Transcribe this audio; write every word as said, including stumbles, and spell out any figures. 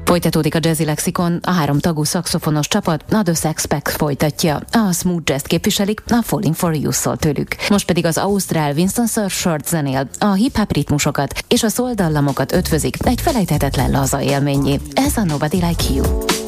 Folytatódik a Jazzy Lexikon, a három tagú szaxofonos csapat, a The Sax Pack folytatja, a smooth jazz képviselik, a Falling for You szól tőlük. Most pedig az ausztrál Winston Surshort zenél, a hip-hop ritmusokat és a soul dallamokat ötvözik egy felejthetetlen laza élményé. Ez a Nobody Like You.